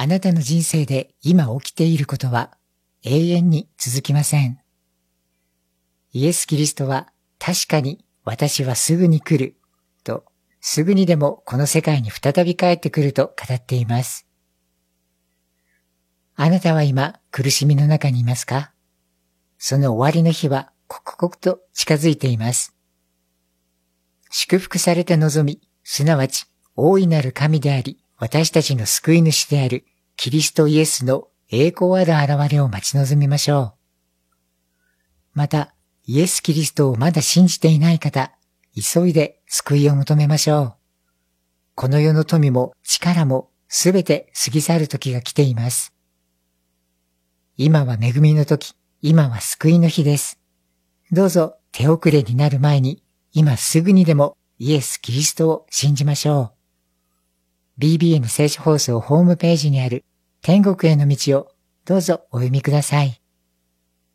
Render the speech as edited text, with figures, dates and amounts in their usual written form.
あなたの人生で今起きていることは永遠に続きません。イエス・キリストは確かに私はすぐに来ると、すぐにでもこの世界に再び帰ってくると語っています。あなたは今苦しみの中にいますか？その終わりの日は刻々と近づいています。祝福された望み、すなわち大いなる神であり、私たちの救い主であるキリストイエスの栄光ある現れを待ち望みましょう。また、イエス・キリストをまだ信じていない方、急いで救いを求めましょう。この世の富も力もすべて過ぎ去る時が来ています。今は恵みの時、今は救いの日です。どうぞ手遅れになる前に、今すぐにでもイエス・キリストを信じましょう。BBN 聖書放送ホームページにある天国への道をどうぞお読みください。